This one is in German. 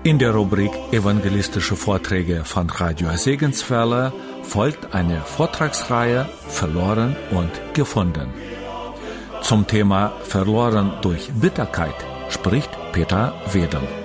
In der Rubrik Evangelistische Vorträge von Radio Segenswelle folgt eine Vortragsreihe Verloren und gefunden. Zum Thema Verloren durch Bitterkeit spricht Peter Wedel.